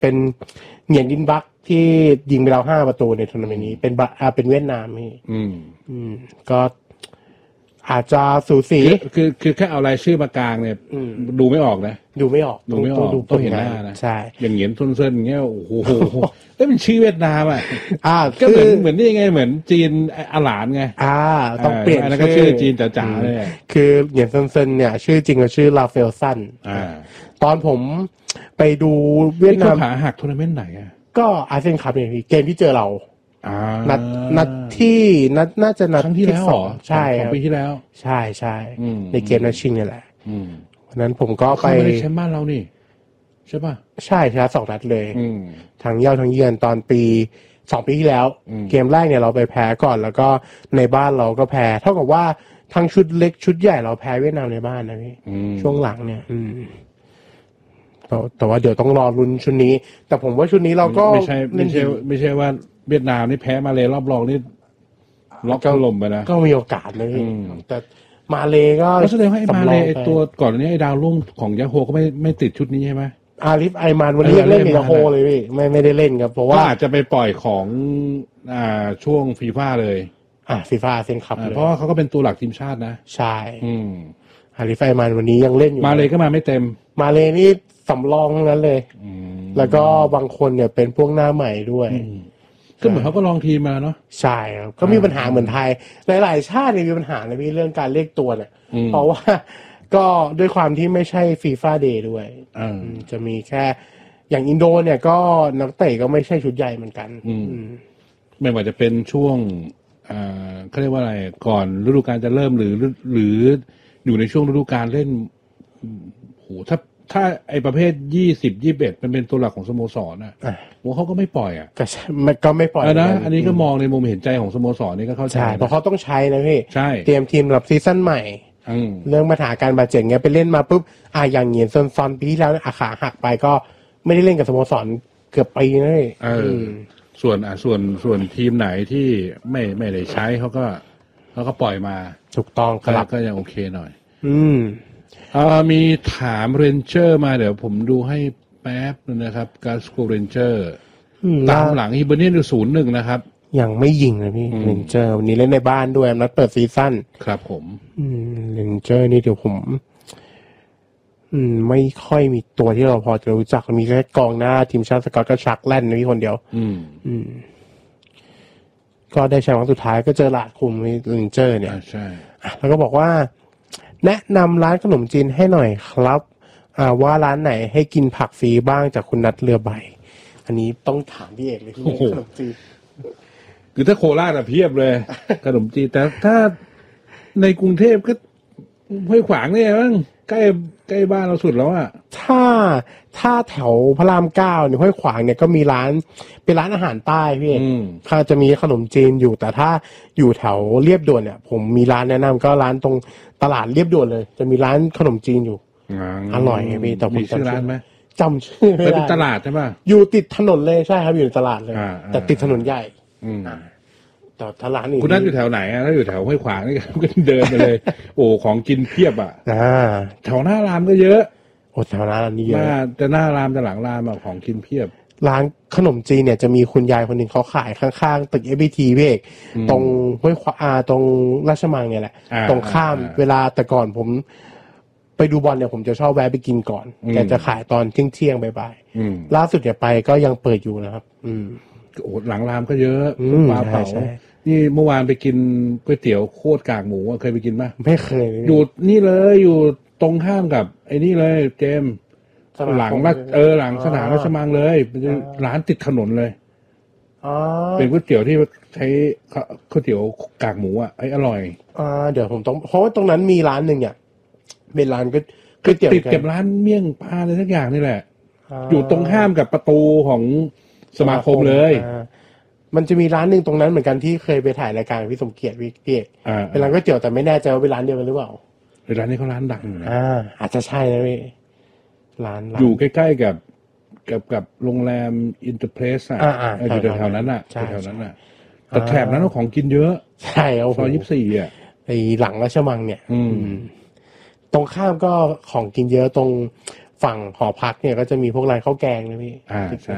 เป็นเหงียนดินบักที่ยิงไปแล้ว5 ประตูในทัวร์นาเมนต์นี้เป็นเวียดนามนี่ก็อาจจะสูสีคือแค่เอารายชื่อมากลางเนี่ยดูไม่ออกนะดูไม่ออกต้องเห็นหน้านะใช่อย่างเหงียนซุนเซินอย่างเงี้ยโอ้โหแล้วเป็นชื่อเวียดนามอ่ะก็เหมือนนี่ไงเหมือนจีนอาหลานไงต้องเปลี่ยนแล้วก็ชื่อจีนจ๋าๆเลยคือเหงียนซุนเซินเนี่ยชื่อจริงก็ชื่อลาเฟลซันตอนผมไปดูเวียดนามขาหักทัวร์นาเมนต์ไหนอ่ะก็อาเซียนคัพเนี่ยเกมที่เจอเรานัดที่น่าจะนัดที่แล้วใช่ของปีที่แล้วใช่ในเกมนัดชิงนี่แหละวันนั้นผมก็ไปไม่ได้แชมป์บ้านเรานี่ใช่ป่ะใช่ชนะ2 นัดเลยทั้งเย้าทั้งเยือนตอน2 ปีที่แล้วเกมแรกเนี่ยเราไปแพ้ก่อนแล้วก็ในบ้านเราก็แพ้เท่ากับว่าทั้งชุดเล็กชุดใหญ่เราแพ้เวียดนามในบ้านนะพี่ช่วงหลังเนี่ยแต่ว่าเดี๋ยวต้องรอลุ้นชุดนี้แต่ผมว่าชุดนี้เราก็ไม่ใช่ว่าเวียดนามนี่แพ้มาเลยรอบรองนี่ล็อกถล่มไปนะก็มีโอกาสเลยแต่มาเลก็แสดงว่าไอ้มาเลไอ้ตัวก่อนนี้ไอ้ดาวรุ่งของยาโฮก็ไม่ติดชุดนี้ใช่ไหมอาลิฟไอมานวันนี้เล่นในยาโฮเลยพี่ไม่ได้เล่นครับเพราะว่าอาจจะไปปล่อยของช่วงฟีฟ่าเลยฟีฟ่าเซ็นคัพเลยเพราะว่าเขาก็เป็นตัวหลักทีมชาตินะใช่อาลิฟไอมานวันนี้ยังเล่นอยู่มาเลก็มาไม่เต็มมาเลนี่สำรองทั้งนั้นเลยแล้วก็บางคนเนี่ยเป็นพวกหน้าใหม่ด้วยก็เหมือนเขาก็ลองทีมมาเนาะใช่ครับก็มีปัญหาเหมือนไทยหลายๆชาติมีปัญหาในเรื่องการเรียกตัวเนี่ยเพราะว่าก็ด้วยความที่ไม่ใช่ฟีฟ่าเดย์ด้วยจะมีแค่อย่างอินโดเนี่ยก็นักเตะก็ไม่ใช่ชุดใหญ่เหมือนกันไม่ว่าจะเป็นช่วงเขาเรียกว่าอะไรก่อนฤดูกาลจะเริ่มหรืออยู่ในช่วงฤดูกาลเล่นโหถ้าไอประเภท20-21มันเป็นตัวหลักของสโมสรว่าเขาก็ไม่ปล่อยก็ไม่ปล่อยนะอันนี้ก็มองในมุมเห็นใจของสโมสรนี่ก็เข้าใจเพราะเขาต้องใช้นะพี่ใช่เตรียมทีมสำหรับซีซั่นใหม่เรื่องปัญหาการบาดเจ็บเงี้ยไปเล่นมาปุ๊บอย่างเหงียนซอนปีที่แล้วขาหักไปก็ไม่ได้เล่นกับสโมสรเกือบปีเลยส่วนทีมไหนที่ไม่ได้ใช้เขาก็ปล่อยมาถูกต้องครับก็ยังโอเคหน่อยมีถามเรนเจอร์มาเดี๋ยวผมดูให้แป๊บนึงนะครับการสโกเรนเจอร์ตามหลังฮิเบเนียนอยู่0-1นะครับยังไม่ยิงเลยพี่เรนเจอร์วันนี้เล่นในบ้านด้วยนัดเปิดซีซั่นครับผมเรนเจอร์นี่เดี๋ยวผมไม่ค่อยมีตัวที่เราพอจะรู้จักมีแค่กองหน้าทีมชาติสกอตก็ชักแล่นนะพี่คนเดียวก็ได้แชมป์ครั้งสุดท้ายก็เจอหลาดคุมเรนเจอร์เนี่ยใช่แล้วก็บอกว่าแนะนำร้านขนมจีนให้หน่อยครับว่าร้านไหนให้กินผักฟรีบ้างจากคุณนัทเรือใบอันนี้ต้องถามพี่เอกเลยที่ขนมจีนคือถ้าโคราชเพียบเลยขนมจีนแต่ถ้าในกรุงเทพก็ห้วยขวางเนี่ยมั้งใกล้บ้านเราสุดแล้วอ่ะถ้าแถวพระราม9เนี่ยห้วยขวางเนี่ยก็มีร้านเป็นร้านอาหารใต้พี่เอกเขาจะมีขนมจีนอยู่แต่ถ้าอยู่แถวเรียบด่วนเนี่ยผมมีร้านแนะนำก็ร้านตรงตลาดเรียบด่วนเลยจะมีร้านขนมจีนอยู่อร่อยไงพี่แต่ผมจำชื่อร้านไหมจำชื่อไม่ได้เป็นตลาดใช่ป่ะอยู่ติดถนนเลยใช่ครับอยู่ในตลาดเลยแต่ติดถนนใหญ่แต่ถ้าร้านอื่นคุณนั่งอยู่แถวไหนถ้าอยู่แถวห้วยขวางนี่ก็เดินไปเลยโอ้ของกินเพียบแถวหน้ารามก็เยอะแถวหน้ารามนี่เยอะแต่หน้ารามแต่หลังรามของกินเพียบร้านขนมจีนเนี่ยจะมีคุณยายคนหนึ่งเขาขายข้างๆตึก FPT พี่เอกตรงห้วยขวางตรงราชมังเนี่ยแหละตรงข้ามเวลาแต่ก่อนผมไปดูบอลเนี่ยผมจะชอบแวะไปกินก่อนแกจะขายตอนเที่ยงบ่ายๆล่าสุดเนี่ยไปก็ยังเปิดอยู่นะครับหลังรามก็เยอะปลาเผานี่เมื่อวานไปกินก๋วยเตี๋ยวโคตรกากหมูเคยไปกินไหมไม่เคยอยู่นี่เลยอยู่ตรงข้ามกับไอ้นี่เลยเจมหลังหลังสนามราชมังเลยเป็นร้านติดถนนเลยเป็นก๋วยเตี๋ยวที่ใช้ก๋วยเตี๋ยวกากหมูอร่อยเดี๋ยวผมต้องเพราะว่าตรงนั้นมีร้านหนึ่งเนี่ยเป็นร้านก๋วยเตี๋ยวติดกับร้านเมี่ยงปลาอะไรสักอย่างนี่แหละอยู่ตรงข้ามกับประตูของสมาคมเลยมันจะมีร้านหนึ่งตรงนั้นเหมือนกันที่เคยไปถ่ายรายการพี่สมเกียรติพี่เอกเป็นร้านก๋วยเตี๋ยวแต่ไม่แน่ใจว่าเป็นร้านเดียวกันหรือเปล่าร้านนี้เขาร้านดังนะอาจจะใช่นะพี่ร้านอยู่ใกล้ๆกับโรงแรมอินเตอร์เพรสอยู่แถวนั้นแถวนั้นแต่แถบนั้นของกินเยอะใช่ซอย24ไอ้หลังราชมังเนี่ยตรงข้ามก็ของกินเยอะตรงฝั่งหอพักเนี่ยก็จะมีพวกร้านข้าวแกงนะพี่ใช่